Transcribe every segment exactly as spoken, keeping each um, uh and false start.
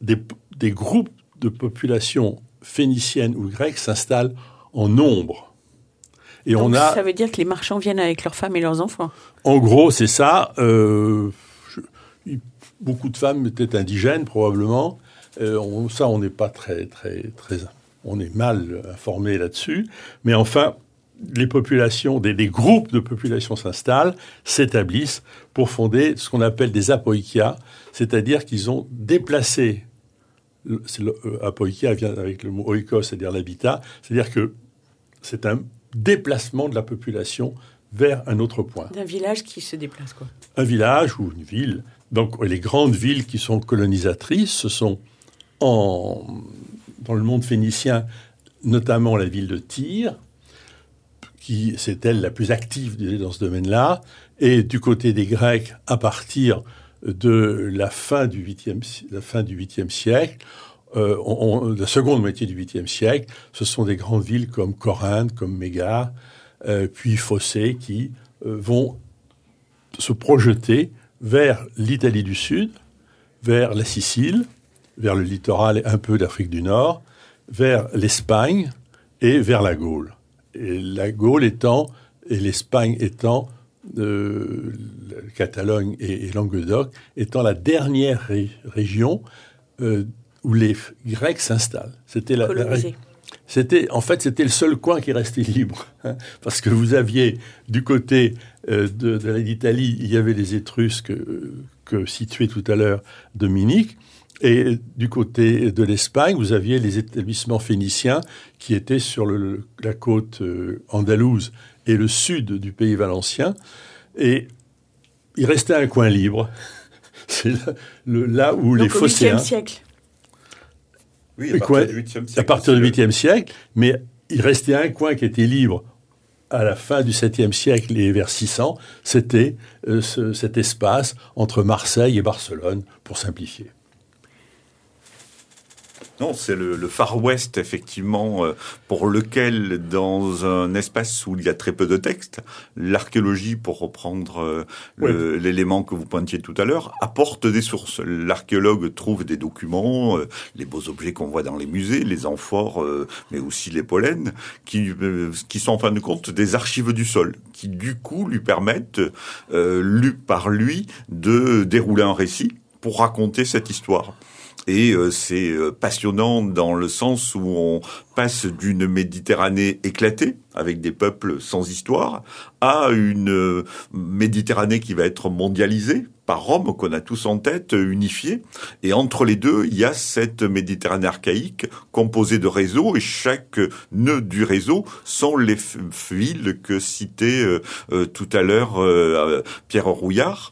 des, des groupes de populations phéniciennes ou grecques s'installent en nombre. Et Donc on a, ça veut dire que les marchands viennent avec leurs femmes et leurs enfants. En gros, c'est ça. Euh, je, beaucoup de femmes étaient indigènes, probablement. Euh, on, ça, on n'est pas très, très, très... On est mal informé là-dessus. Mais enfin, les populations, des, des groupes de populations s'installent, s'établissent pour fonder ce qu'on appelle des apoikia, c'est-à-dire qu'ils ont déplacé... C'est le, euh, apoikia vient avec le mot oikos, c'est-à-dire l'habitat. C'est-à-dire que c'est un déplacement de la population vers un autre point. D'un village qui se déplace, quoi. Un village ou une ville. Donc, les grandes villes qui sont colonisatrices, ce sont en, dans le monde phénicien, notamment la ville de Tyr, qui c'est elle la plus active dans ce domaine-là, et du côté des Grecs, à partir de la fin du huitième, la fin du huitième siècle, euh, on, on, la seconde moitié du huitième siècle, ce sont des grandes villes comme Corinthe, comme Mégare, euh, puis Phocée, qui euh, vont se projeter vers l'Italie du Sud, vers la Sicile, vers le littoral et un peu d'Afrique du Nord, vers l'Espagne et vers la Gaule. Et la Gaule étant, et l'Espagne étant, euh, la Catalogne et, et Languedoc étant la dernière ré- région euh, où les Grecs s'installent. C'était la, la C'était, en fait, c'était le seul coin qui restait libre, hein, parce que vous aviez du côté euh, de, de l'Italie, il y avait les Étrusques euh, que situait tout à l'heure Dominique, et du côté de l'Espagne, vous aviez les établissements phéniciens qui étaient sur le, la côte euh, andalouse et le sud du pays valencien, et il restait un coin libre. C'est là, le, là où Donc les phocéens... au huitième siècle. Oui, à partir du huitième siècle. À partir du huitième siècle, mais il restait un coin qui était libre à la fin du septième siècle et vers six cents, c'était euh, ce, cet espace entre Marseille et Barcelone, pour simplifier. Non, c'est le, le Far West, effectivement, euh, pour lequel, dans un espace où il y a très peu de texte, l'archéologie, pour reprendre euh, le, oui. l'élément que vous pointiez tout à l'heure, apporte des sources. L'archéologue trouve des documents, euh, les beaux objets qu'on voit dans les musées, les amphores, euh, mais aussi les pollens, qui, euh, qui sont en fin de compte des archives du sol, qui du coup lui permettent, euh, lu par lui, de dérouler un récit pour raconter cette histoire. Et euh, c'est euh, passionnant dans le sens où on passe d'une Méditerranée éclatée, avec des peuples sans histoire, à une euh, Méditerranée qui va être mondialisée par Rome, qu'on a tous en tête, unifiée. Et entre les deux, il y a cette Méditerranée archaïque composée de réseaux, et chaque nœud du réseau sont les f- villes que citait euh, euh, tout à l'heure euh, Pierre Rouillard,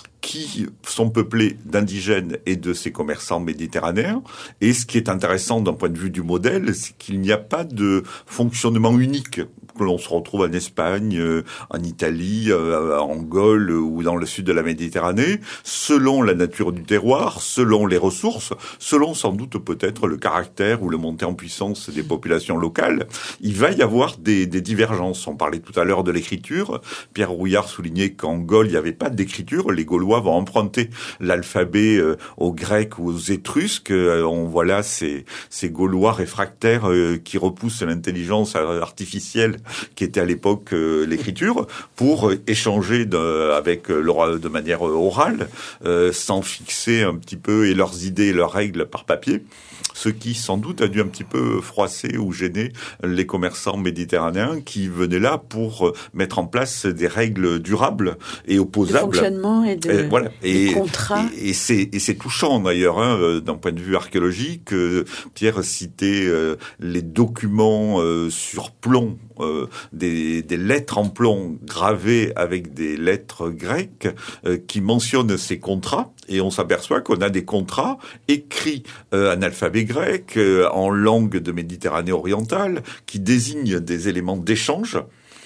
qui sont peuplés d'indigènes et de ces commerçants méditerranéens. Et ce qui est intéressant d'un point de vue du modèle, c'est qu'il n'y a pas de fonctionnement unique que l'on se retrouve en Espagne, en Italie, en Gaule ou dans le sud de la Méditerranée, selon la nature du terroir, selon les ressources, selon sans doute peut-être le caractère ou le montée en puissance des populations locales, il va y avoir des, des divergences. On parlait tout à l'heure de l'écriture. Pierre Rouillard soulignait qu'en Gaule, il n'y avait pas d'écriture. Les Gaulois vont emprunter l'alphabet euh, aux Grecs ou aux Étrusques. Euh, on voit là ces, ces Gaulois réfractaires euh, qui repoussent l'intelligence artificielle qui était à l'époque euh, l'écriture, pour euh, échanger de, avec euh, leur, de manière orale, euh, sans fixer un petit peu et leurs idées et leurs règles par papier, ce qui sans doute a dû un petit peu froisser ou gêner les commerçants méditerranéens qui venaient là pour mettre en place des règles durables et opposables. De fonctionnement et de, et, voilà. et, de contrats. Et, et, c'est, et c'est touchant d'ailleurs, hein, d'un point de vue archéologique. Euh, Pierre citait euh, les documents euh, sur plomb, euh, des, des lettres en plomb gravées avec des lettres grecques euh, qui mentionnent ces contrats. Et on s'aperçoit qu'on a des contrats écrits euh, en alphabet grec, euh, en langue de Méditerranée orientale, qui désignent des éléments d'échange.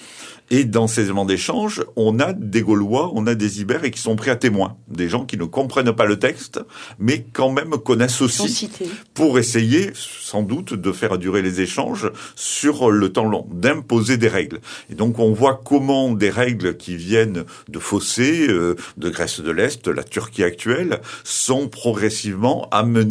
Et dans ces éléments d'échange, on a des Gaulois, on a des Ibères et qui sont pris à témoin. Des gens qui ne comprennent pas le texte, mais quand même qu'on associe pour essayer, sans doute, de faire durer les échanges sur le temps long, d'imposer des règles. Et donc on voit comment des règles qui viennent de Phocée, euh, de Grèce de l'Est, la Turquie actuelle, sont progressivement amenées